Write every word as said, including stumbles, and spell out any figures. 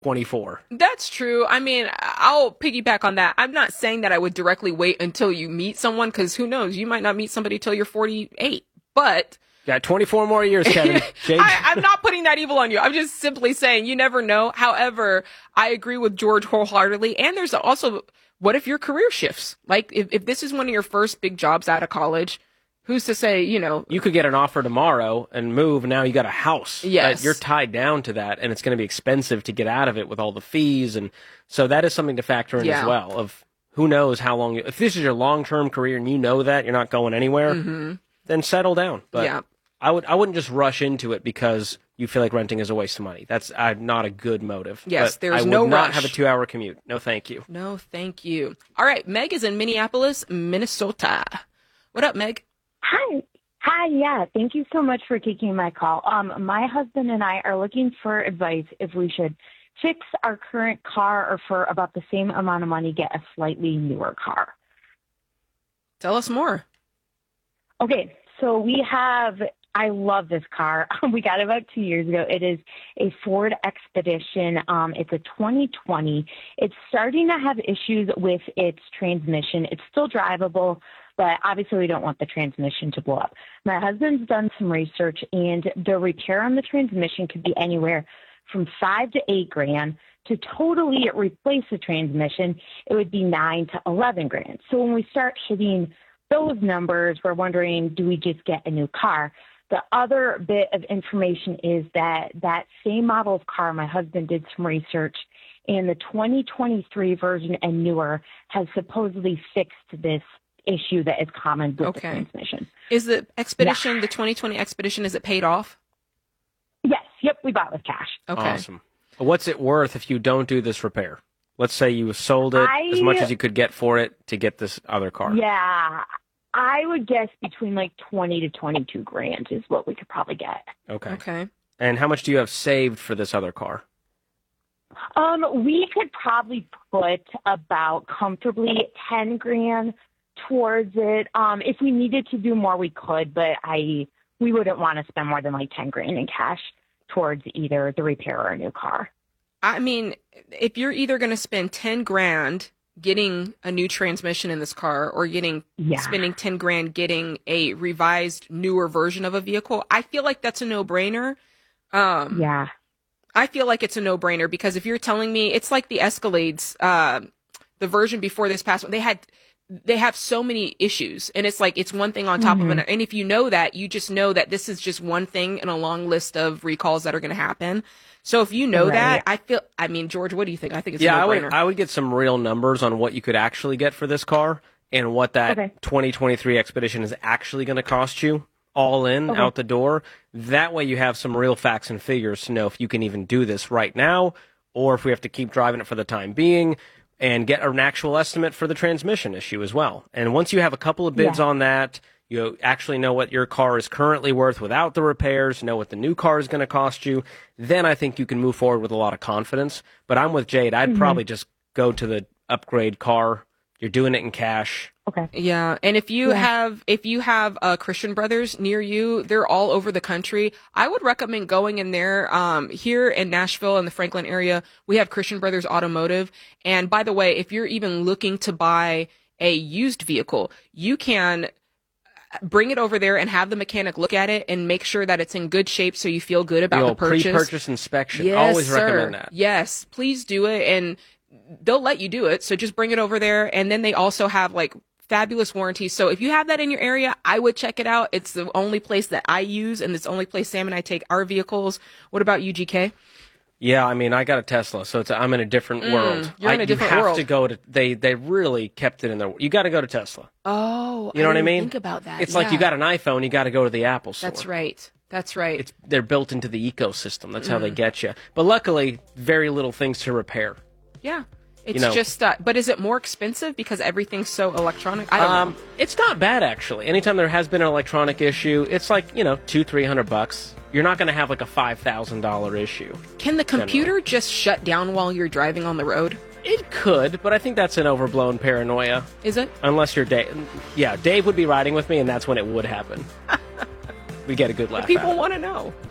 twenty-four. That's true. I mean, I'll piggyback on that. I'm not saying that I would directly wait until you meet someone, because who knows? You might not meet somebody till you're forty-eight. But got twenty-four more years, Kevin. I, I'm not putting that evil on you. I'm just simply saying you never know. However, I agree with George wholeheartedly. And there's also, what if your career shifts? Like, if, if this is one of your first big jobs out of college, who's to say, you know. You could get an offer tomorrow and move, and now you got a house. Yes. Uh, you're tied down to that, and it's going to be expensive to get out of it with all the fees. And so that is something to factor in Yeah. as well, of who knows how long. You, if this is your long-term career and you know that, you're not going anywhere, Mm-hmm. then settle down. But Yeah. I would I wouldn't just rush into it because you feel like renting is a waste of money. That's uh, not a good motive. Yes, But there's I would no not rush. have a two-hour commute. No, thank you. No, thank you. All right. Meg is in Minneapolis, Minnesota. What up, Meg? Hi. Hi, yeah. Thank you so much for taking my call. Um, my husband and I are looking for advice if we should fix our current car or for about the same amount of money get a slightly newer car. Tell us more. Okay, so we have, I love this car. We got it about two years ago. It is a Ford Expedition. Um, it's a twenty twenty. It's starting to have issues with its transmission. It's still drivable, but obviously we don't want the transmission to blow up. My husband's done some research, and the repair on the transmission could be anywhere from five to eight grand. To totally replace the transmission, it would be nine to eleven grand. So when we start hitting those numbers, we're wondering, do we just get a new car? The other bit of information is that that same model of car, my husband did some research, and the twenty twenty-three version and newer has supposedly fixed this issue that is common with Okay. the transmission. Is the Expedition, the twenty twenty Expedition, is it paid off? Yes, yep, we bought with cash. Okay. Awesome. What's it worth if you don't do this repair? Let's say you sold it I- as much as you could get for it to get this other car. Yeah, I would guess between like twenty to twenty-two grand is what we could probably get. Okay. Okay. And how much do you have saved for this other car? Um, we could probably put about comfortably ten grand towards it. Um, if we needed to do more, we could, but I we wouldn't want to spend more than like ten grand in cash towards either the repair or a new car. I mean, if you're either going to spend ten grand getting a new transmission in this car or getting Yeah. spending ten grand getting a revised newer version of a vehicle, I feel like that's a no-brainer. Um, Yeah. I feel like it's a no-brainer because if you're telling me it's like the Escalades, uh, the version before this past one, they had, they have so many issues, and it's like it's one thing on top Mhm. of another. And if you know that, you just know that this is just one thing in a long list of recalls that are going to happen. So if you know Right. that, I feel. I mean, George, what do you think? I think it's yeah, a I no-brainer. would I would get some real numbers on what you could actually get for this car and what that Okay. twenty twenty-three Expedition is actually going to cost you all in Okay. out the door. That way you have some real facts and figures to know if you can even do this right now or if we have to keep driving it for the time being and get an actual estimate for the transmission issue as well. And once you have a couple of bids Yeah. on that, you actually know what your car is currently worth without the repairs, know what the new car is going to cost you, then I think you can move forward with a lot of confidence. But I'm with Jade. I'd Mhm. probably just go to the upgrade car. You're doing it in cash. Okay. Yeah, and if you Yeah. have if you have uh, Christian Brothers near you, they're all over the country. I would recommend going in there. Um, here in Nashville in the Franklin area, we have Christian Brothers Automotive. And by the way, if you're even looking to buy a used vehicle, you can bring it over there and have the mechanic look at it and make sure that it's in good shape so you feel good about The the old purchase. pre-purchase inspection. Yes, Always sir. recommend that. Yes, please do it, and they'll let you do it. So just bring it over there, and then they also have like fabulous warranties. So if you have that in your area, I would check it out. It's the only place that I use, and it's the only place Sam and I take our vehicles. What about you, G K? Yeah, I mean, I got a Tesla, so it's I'm in a different Mm, world. you're in I, a different you have world. to go to they they really kept it in there. You got to go to Tesla. Oh, You know what I didn't mean? Think about that. It's like you Yeah. got an iPhone, you got to go to the Apple store. That's right. That's right. It's they're built into the ecosystem. That's how Mm. they get you. But luckily, very little things to repair. yeah. It's know. just, uh, but is it more expensive because everything's so electronic? I don't Um, know. it's not bad actually. Anytime there has been an electronic issue, it's like you know two three hundred bucks. You're not going to have like a five thousand dollar issue. Can the computer just shut down while you're driving on the road? It could, but I think that's an overblown paranoia. Is it? Unless you're Dave. Yeah, Dave would be riding with me, and that's when it would happen. We get a good laugh. People out of it. want to know.